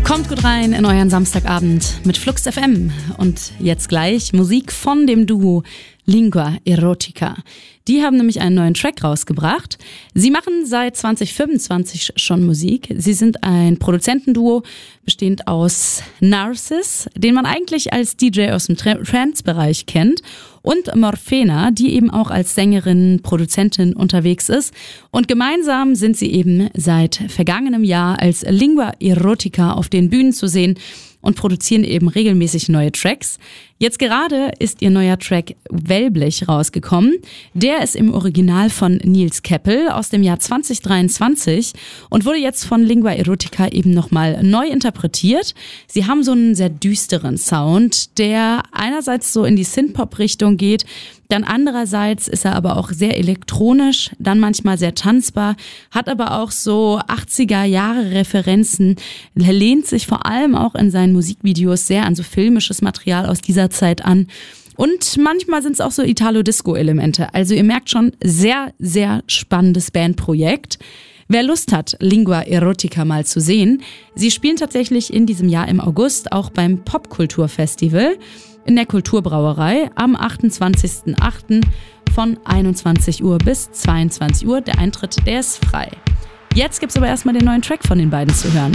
Kommt gut rein in euren Samstagabend mit Flux FM und jetzt gleich Musik von dem Duo Lingua Erotica. Die haben nämlich einen neuen Track rausgebracht. Sie machen seit 2025 schon Musik. Sie sind ein Produzentenduo, bestehend aus Narcis, den man eigentlich als DJ aus dem Trance-Bereich kennt, und Morphena, die eben auch als Sängerin, Produzentin unterwegs ist. Und gemeinsam sind sie eben seit vergangenem Jahr als Lingua Erotica auf den Bühnen zu sehen und produzieren eben regelmäßig neue Tracks. Jetzt gerade ist ihr neuer Track Wellblech rausgekommen. Der ist im Original von Nils Keppel aus dem Jahr 2023 und wurde jetzt von Lingua Erotica eben nochmal neu interpretiert. Sie haben so einen sehr düsteren Sound, der einerseits so in die Synthpop-Richtung geht, dann andererseits ist er aber auch sehr elektronisch, dann manchmal sehr tanzbar, hat aber auch so 80er-Jahre-Referenzen, lehnt sich vor allem auch in seinen Musikvideos sehr an so filmisches Material aus dieser Zeit an. Und manchmal sind es auch so Italo-Disco-Elemente. Also ihr merkt schon, sehr, sehr spannendes Bandprojekt. Wer Lust hat, Lingua Erotica mal zu sehen, sie spielen tatsächlich in diesem Jahr im August auch beim Popkulturfestival in der Kulturbrauerei am 28.08. von 21 Uhr bis 22 Uhr. Der Eintritt, der ist frei. Jetzt gibt's aber erstmal den neuen Track von den beiden zu hören.